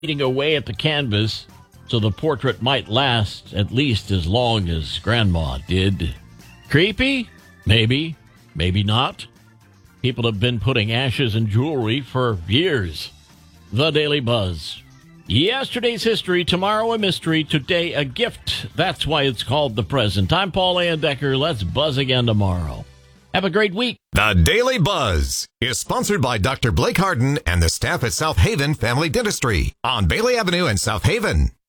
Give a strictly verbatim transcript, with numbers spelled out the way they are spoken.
eating away at the canvas so the portrait might last at least as long as Grandma did. Creepy? Maybe. Maybe not. People have been putting ashes in jewelry for years. The Daily Buzz. Yesterday's history, tomorrow a mystery, today a gift. That's why it's called the present. I'm Paul Andecker. Let's buzz again tomorrow. Have a great week. The Daily Buzz is sponsored by Doctor Blake Harden and the staff at South Haven Family Dentistry on Bailey Avenue in South Haven.